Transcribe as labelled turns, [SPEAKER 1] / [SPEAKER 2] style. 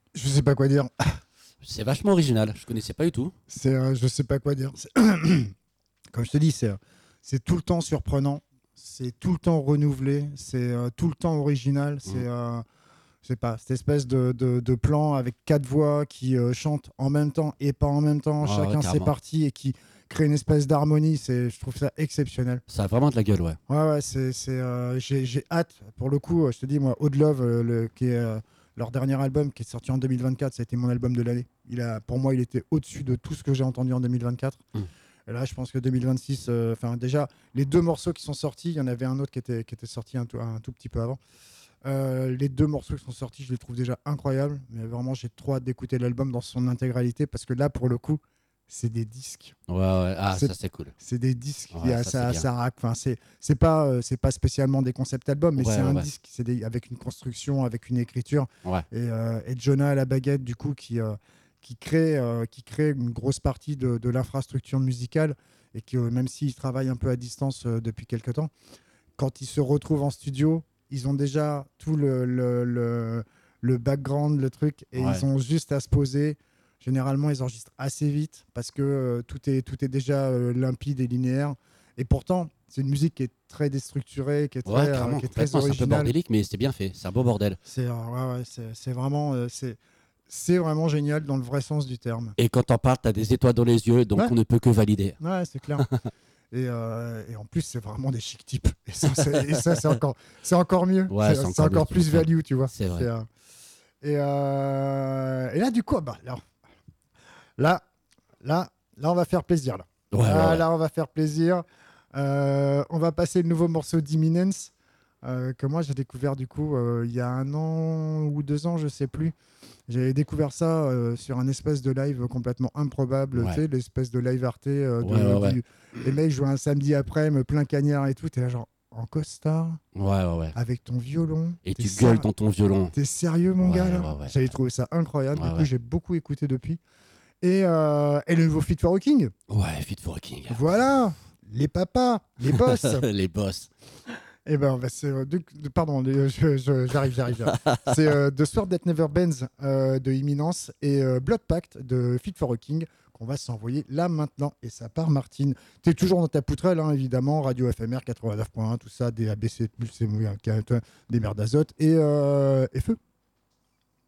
[SPEAKER 1] Je sais pas quoi dire.
[SPEAKER 2] C'est vachement original, je connaissais pas du tout.
[SPEAKER 1] Je sais pas quoi dire. Comme je te dis, c'est tout le temps surprenant, c'est tout le temps renouvelé, c'est tout le temps original. Je sais pas, cette espèce de plan avec quatre voix qui chantent en même temps et pas en même temps,
[SPEAKER 2] Ah ouais,
[SPEAKER 1] chacun ses
[SPEAKER 2] carrément.
[SPEAKER 1] parties et qui crée une espèce d'harmonie. Je trouve ça exceptionnel.
[SPEAKER 2] Ça a vraiment de la gueule, ouais.
[SPEAKER 1] Ouais, ouais, j'ai hâte. Pour le coup, je te dis, moi, Odd Love, qui est leur dernier album qui est sorti en 2024, ça a été mon album de l'année. Pour moi, il était au-dessus de tout ce que j'ai entendu en 2024.
[SPEAKER 2] Mm.
[SPEAKER 1] Et là, je pense que 2026, enfin, déjà, les deux morceaux qui sont sortis, il y en avait un autre qui était sorti un tout petit peu avant. Les deux morceaux qui sont sortis, je les trouve déjà incroyables. Mais vraiment, j'ai trop hâte d'écouter l'album dans son intégralité parce que là, pour le coup, c'est des disques.
[SPEAKER 2] Ouais, ouais. Ah,
[SPEAKER 1] C'est
[SPEAKER 2] ça c'est cool.
[SPEAKER 1] c'est des disques,
[SPEAKER 2] Ouais, ça c'est bien.
[SPEAKER 1] ça racle. Enfin, c'est pas spécialement des concept albums, mais
[SPEAKER 2] Ouais,
[SPEAKER 1] c'est
[SPEAKER 2] ouais,
[SPEAKER 1] un
[SPEAKER 2] ouais.
[SPEAKER 1] disque, avec une construction, avec une écriture.
[SPEAKER 2] Ouais.
[SPEAKER 1] Et Jonah à la baguette, du coup, qui crée une grosse partie de l'infrastructure musicale et que même s'ils travaillent un peu à distance depuis quelques temps, quand ils se retrouvent en studio, ils ont déjà tout le background, le truc, et ils
[SPEAKER 2] Ouais.
[SPEAKER 1] ont juste à se poser. Généralement, ils enregistrent assez vite parce que tout est déjà limpide et linéaire. Et pourtant, c'est une musique qui est très déstructurée,
[SPEAKER 2] Ouais, clairement,
[SPEAKER 1] qui est très
[SPEAKER 2] complètement. C'est un peu
[SPEAKER 1] originale.
[SPEAKER 2] bordélique, mais c'est bien fait. C'est un beau bordel.
[SPEAKER 1] Ouais, ouais, c'est vraiment génial dans le vrai sens du terme.
[SPEAKER 2] Et quand t'en parles, t'as des étoiles dans les yeux, donc
[SPEAKER 1] Ouais,
[SPEAKER 2] on ne peut que valider.
[SPEAKER 1] ouais, c'est clair. Et en plus, c'est vraiment des chic types. Et ça, c'est encore mieux.
[SPEAKER 2] Ouais,
[SPEAKER 1] C'est
[SPEAKER 2] c'est
[SPEAKER 1] c'est
[SPEAKER 2] encore mieux,
[SPEAKER 1] encore
[SPEAKER 2] tu
[SPEAKER 1] plus
[SPEAKER 2] m'étonnes.
[SPEAKER 1] value, tu vois.
[SPEAKER 2] C'est vrai.
[SPEAKER 1] Et là, du coup, bah, là, là, on va faire plaisir. Là,
[SPEAKER 2] Ouais, ouais, ouais.
[SPEAKER 1] là, on va faire plaisir. On va passer le nouveau morceau d'Imminence, que moi, j'ai découvert, du coup, il y a 1 an ou 2 ans, je sais plus. J'avais découvert ça sur un espèce de live complètement improbable, tu
[SPEAKER 2] Ouais,
[SPEAKER 1] sais, l'espèce de live Arte
[SPEAKER 2] ouais, ouais, ouais.
[SPEAKER 1] les mecs jouaient un samedi après, me plein cagnard et tout. T'es là genre en costard,
[SPEAKER 2] Ouais, ouais, ouais.
[SPEAKER 1] avec ton violon.
[SPEAKER 2] Et tu gueules dans ton violon.
[SPEAKER 1] T'es sérieux, mon gars,
[SPEAKER 2] Ouais,
[SPEAKER 1] là?
[SPEAKER 2] ouais, ouais.
[SPEAKER 1] J'avais trouvé ça incroyable. Du
[SPEAKER 2] Ouais,
[SPEAKER 1] coup,
[SPEAKER 2] ouais.
[SPEAKER 1] j'ai beaucoup écouté depuis. Et le nouveau Fit for a King.
[SPEAKER 2] Ouais, Fit for a King.
[SPEAKER 1] Voilà, les papas, les boss.
[SPEAKER 2] Les boss.
[SPEAKER 1] Eh ben, c'est pardon, j'arrive. C'est The Sword That Never Bends de Imminence et Blood Pact de Fit for a King qu'on va s'envoyer là maintenant. Et ça part, Martine. T'es toujours dans ta poutrelle, hein, évidemment. Radio FMR 89.1, tout ça, des ABC, des merdes d'azote et feu.